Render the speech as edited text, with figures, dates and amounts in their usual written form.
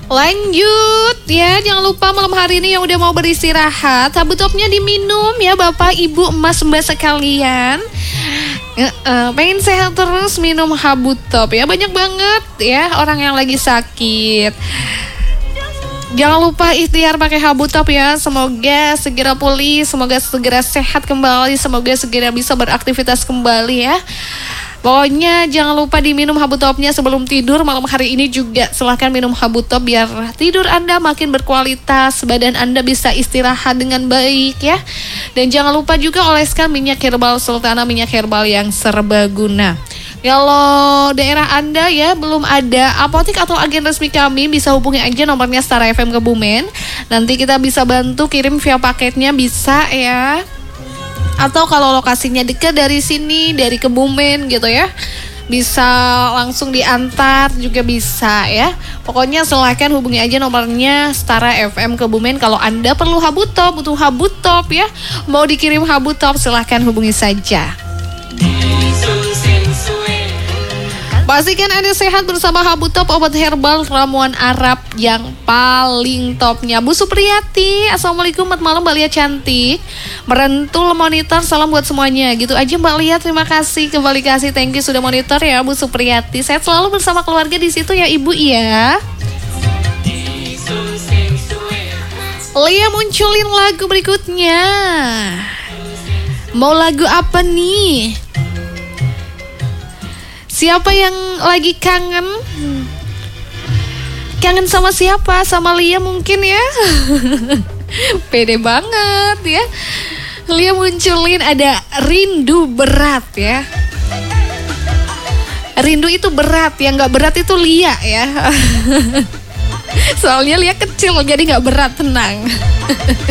Lanjut ya, jangan lupa malam hari ini yang udah mau beristirahat, habutopnya diminum ya Bapak, Ibu, Emas, Mbak sekalian. Pengen sehat terus minum habutop ya, banyak banget ya orang yang lagi sakit. Jangan lupa ikhtiar pakai habutop ya, semoga segera pulih, semoga segera sehat kembali, semoga segera bisa beraktivitas kembali ya. Pokoknya jangan lupa diminum habutopnya sebelum tidur. Malam hari ini juga silahkan minum habutop biar tidur Anda makin berkualitas, badan Anda bisa istirahat dengan baik ya. Dan jangan lupa juga oleskan minyak herbal Sultana, minyak herbal yang serbaguna. Kalau daerah Anda ya belum ada apotek atau agen resmi kami, bisa hubungi aja nomornya Star FM Kebumen. Nanti kita bisa bantu kirim via paketnya, bisa ya. Atau kalau lokasinya dekat dari sini, dari Kebumen gitu ya, bisa langsung diantar juga bisa ya. Pokoknya silahkan hubungi aja nomornya Stara FM Kebumen kalau Anda perlu habutop, butuh habutop ya. Mau dikirim habutop silahkan hubungi saja. Pastikan Anda sehat bersama habutop, obat herbal ramuan Arab yang paling topnya. Bu Supriyati, Assalamualaikum, selamat malam Mbak Lia cantik. Merentul monitor, salam buat semuanya. Gitu aja Mbak Lia, terima kasih. Kembali kasih, thank you sudah monitor ya Bu Supriyati. Sehat selalu bersama keluarga di situ ya Ibu ya. Lia munculin lagu berikutnya. Mau lagu apa nih? Siapa yang lagi kangen? Kangen sama siapa? Sama Lia mungkin ya. Pede banget ya. Lia munculin ada Rindu Berat ya. Rindu itu berat, yang gak berat itu Lia ya. Soalnya Lia kecil jadi gak berat, tenang.